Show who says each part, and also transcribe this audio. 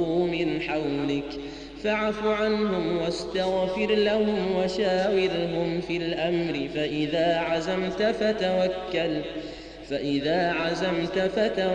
Speaker 1: من حولك فاعف عنهم واستغفر لهم وشاورهم في الأمر فإذا عزمت فتوكل